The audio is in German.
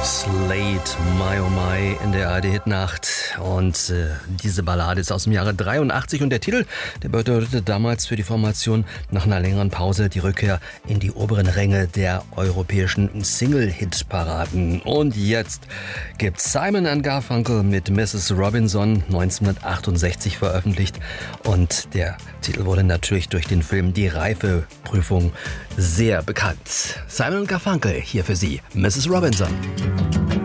Slate, My Oh My in der ARD-Hitnacht. Und diese Ballade ist aus dem Jahre 83 und der Titel, der bedeutete damals für die Formation nach einer längeren Pause die Rückkehr in die oberen Ränge der europäischen Single-Hit-Paraden. Und jetzt gibt's Simon & Garfunkel mit Mrs. Robinson, 1968 veröffentlicht. Und der Titel wurde natürlich durch den Film Die Reifeprüfung sehr bekannt. Simon & Garfunkel hier für Sie, Mrs. Robinson.